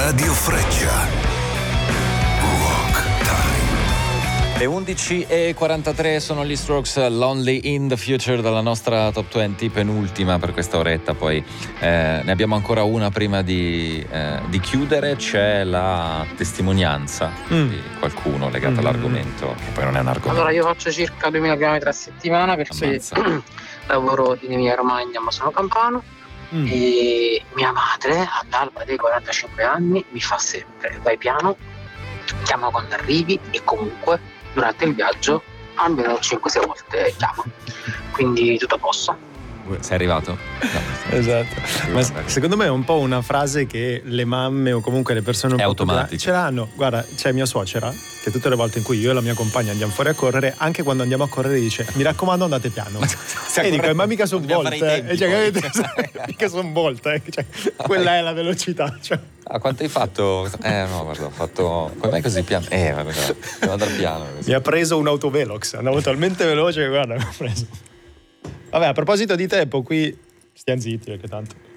Radio Freccia. Le 11:43 sono gli Strokes, Lonely in the Future, dalla nostra Top 20, penultima per questa oretta. Poi ne abbiamo ancora una prima di chiudere. C'è la testimonianza di qualcuno legata all'argomento, che poi non è un argomento. Allora, io faccio circa 2000 km a settimana perché lavoro in Emilia Romagna, ma sono campano. E mia madre, all'alba dei 45 anni, mi fa sempre: vai piano, chiama quando arrivi, e comunque durante il viaggio almeno 5-6 volte chiama, quindi tutto a posto. Sei arrivato? No. Esatto. Ma secondo me è un po' una frase che le mamme o comunque le persone un po' automatica. ce l'hanno. Guarda, c'è mia suocera che tutte le volte in cui io e la mia compagna andiamo fuori a correre, anche quando andiamo a correre, dice: mi raccomando, andate piano. E dico: ma mica sono volte, mica sono volte, cioè, quella è la velocità, cioè. Quanto hai fatto? No, guarda, ho fatto. Come mai così piano? Guarda, devo andare piano. Mi ha preso un autovelox, andavo talmente veloce che guarda, mi ha preso. Vabbè, a proposito di tempo, qui stiamo zitti, perché tanto